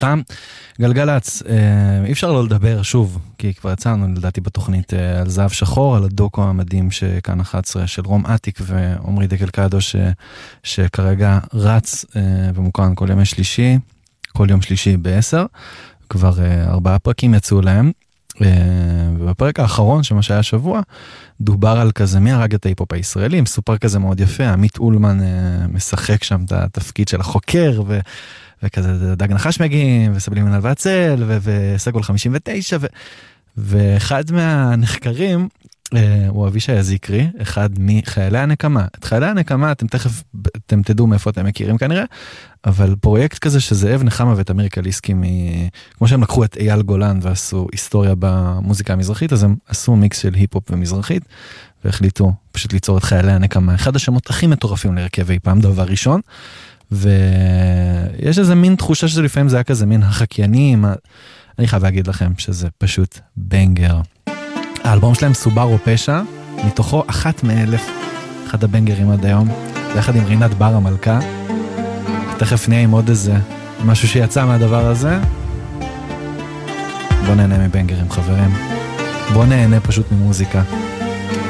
טעם. גלגלץ, אי אפשר לא לדבר שוב, כי כבר יצאנו לדעתי בתוכנית על זהב שחור, על הדוקו המדהים שכאן 11 של רום עתיק ועומרי דקל קדו שכרגע רץ ומוקרן כל יום שלישי ב-10, כבר 4 פרקים יצאו להם, ובפרק האחרון שמה שהיה השבוע, דובר על כזה מי הרג את ההיפופ הישראלי, מסופר כזה מאוד יפה, עמית אולמן משחק שם את התפקיד של החוקר, וכזה דג נחש מגיעים, וסבלימנל והצל, וסגול 59, ואחד מהנחקרים, הוא אבישי הזיקרי, אחד מחיילי הנקמה. את חיילי הנקמה, אתם תדעו מאיפה אתם מכירים כנראה, אבל פרויקט כזה שזאב נחמה ותמיר קליסקי, כמו שהם לקחו את אייל גולן ועשו היסטוריה במוזיקה המזרחית, אז הם עשו מיקס של היפ-הופ ומזרחית, והחליטו פשוט ליצור את חיילי הנקמה. אחד השמות הכי מטורפים להרכב אי פעם, דבר ראשון, ויש איזה מין תחושה שזה לפעמים זה היה כזה מין החקיינים, אני חייב להגיד לכם שזה פשוט בנגר. האלבום שלהם סוברו פשע, מתוכו 1 מ-1000, אחד הבנגרים עד היום, יחד עם רינת בר המלכה, תכף נהיה עם עוד איזה משהו שיצא מהדבר הזה, בוא נהנה מבנגרים חברים, בוא נהנה פשוט ממוזיקה.